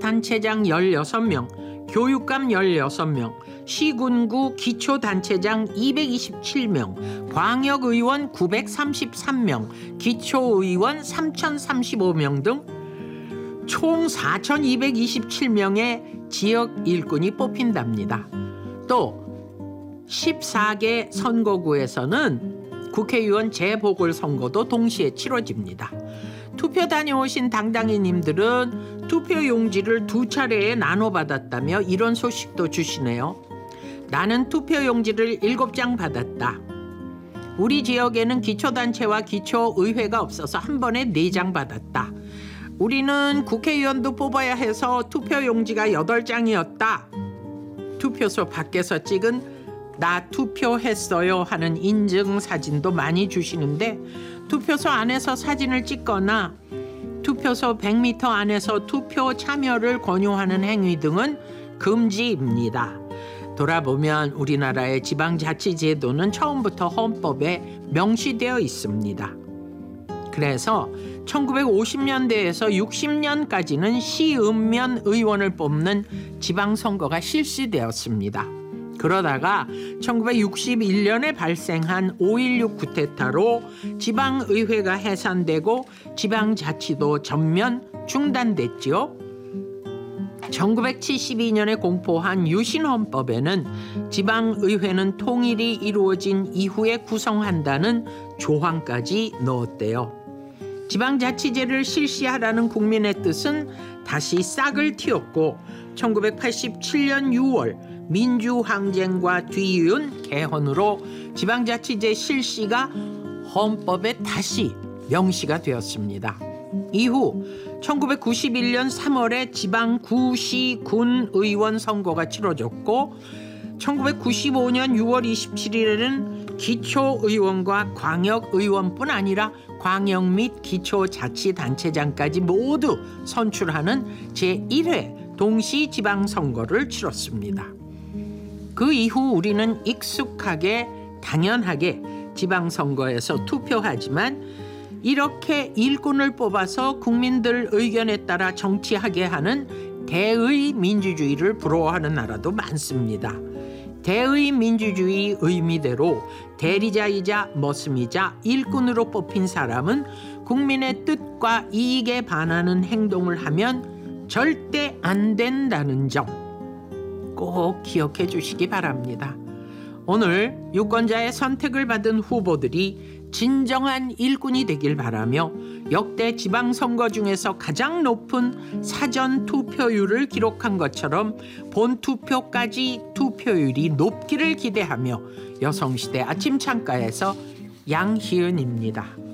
기초단체장 16명, 교육감 16명, 시군구 기초단체장 227명, 광역의원 933명, 기초의원 3035명 등 총 4,227명의 지역 일꾼이 뽑힌답니다. 또 14개 선거구에서는 국회의원 재보궐선거도 동시에 치러집니다. 투표 다녀오신 당당인님들은 투표용지를 2차례에 나눠받았다며 이런 소식도 주시네요. 나는 투표용지를 7장 받았다. 우리 지역에는 기초단체와 기초의회가 없어서 한 번에 4장 받았다. 우리는 국회의원도 뽑아야 해서 투표용지가 8장이었다. 투표소 밖에서 찍은 나 투표했어요 하는 인증사진도 많이 주시는데 투표소 안에서 사진을 찍거나 투표소 100m 안에서 투표 참여를 권유하는 행위 등은 금지입니다. 돌아보면 우리나라의 지방자치제도는 처음부터 헌법에 명시되어 있습니다. 그래서 1950년대에서 60년까지는 시읍면 의원을 뽑는 지방선거가 실시되었습니다. 그러다가 1961년에 발생한 5.16 쿠데타로 지방의회가 해산되고 지방자치도 전면 중단됐지요. 1972년에 공포한 유신헌법에는 지방의회는 통일이 이루어진 이후에 구성한다는 조항까지 넣었대요. 지방자치제를 실시하라는 국민의 뜻은 다시 싹을 틔웠고 1987년 6월 민주항쟁과 뒤이은 개헌으로 지방자치제 실시가 헌법에 다시 명시가 되었습니다. 이후 1991년 3월에 지방구시 군의원 선거가 치러졌고 1995년 6월 27일에는 기초의원과 광역의원뿐 아니라 광역 및 기초자치단체장까지 모두 선출하는 제1회 동시지방선거를 치렀습니다. 그 이후 우리는 익숙하게 당연하게 지방선거에서 투표하지만 이렇게 일꾼을 뽑아서 국민들 의견에 따라 정치하게 하는 대의 민주주의를 부러워하는 나라도 많습니다. 대의 민주주의 의미대로 대리자이자 머슴이자 일꾼으로 뽑힌 사람은 국민의 뜻과 이익에 반하는 행동을 하면 절대 안 된다는 점 꼭 기억해 주시기 바랍니다. 오늘 유권자의 선택을 받은 후보들이 진정한 일꾼이 되길 바라며 역대 지방선거 중에서 가장 높은 사전 투표율을 기록한 것처럼 본투표까지 투표율이 높기를 기대하며 여성시대 아침 창가에서 양희은입니다.